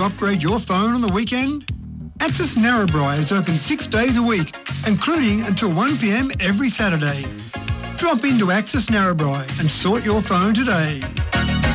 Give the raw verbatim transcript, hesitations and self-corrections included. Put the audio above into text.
upgrade your phone on the weekend? Access Narrabri is open six days a week, including until one p m every Saturday. Drop into Access Narrabri and sort your phone today.